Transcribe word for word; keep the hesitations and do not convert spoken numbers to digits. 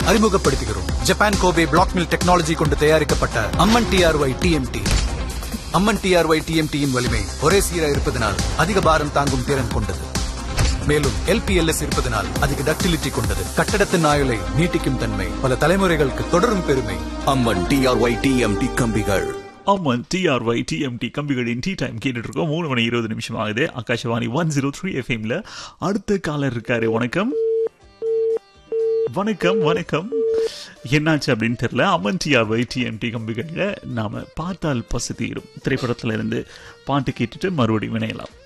அறிமுகப்படுத்துகிறோம். Japan Kobe black mill technology கொண்டு தயாரிக்கப்பட்ட அம்மன் டிஆர்ஒய் டிஎம்டி. அம்மன் டிஆர்ஒய் டிஎம்டியின் வலிமை ஒரே சீராக இருப்பதனால் அதிக பாரம் தாங்கும் திறன் கொண்டது. மேலும் எல்பிஎல்எஸ் இருப்பதனால் அதிக டக்டிலிட்டி கொண்டது. கட்டடத்தின் ஆயுளை நீட்டிக்கும் தன்மை பல தலைமுறைகளுக்கு தொடரும் பெருமை. அம்மன் டிஆர்ஒய் டிஎம்டி கம்பிகள். அம்மன் டிஆர்ஒய் டிஎம்டி கம்பிகளின் டீ டைம் கேட்டுட்டு இருக்கோம். மூணு மணி இருபது நிமிஷம் ஆகுது. ஆகாஷவாணி ஒன் ஜீரோ த்ரீ எஃப்எம்ல அடுத்த காலர் இருக்காரு. வணக்கம் வணக்கம் வணக்கம். என்னாச்சு அப்படின்னு தெரியல. அம்மன் டிஆர்ஒய் டிஎம்டி கம்பிகளில் நாம பார்த்தால் பசி தீரும் திரைப்படத்துல இருந்து பாட்டு கேட்டுட்டு மறுபடியும் இணையலாம்.